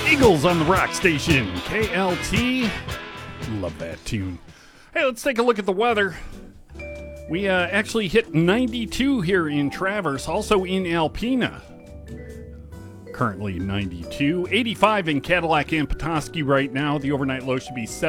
Eagles on the rock station, KLT. Love that tune. Hey, let's take a look at the weather. We actually hit 92 here in Traverse, also in Alpena. Currently 92. 85 in Cadillac and Petoskey right now. The overnight low should be 70.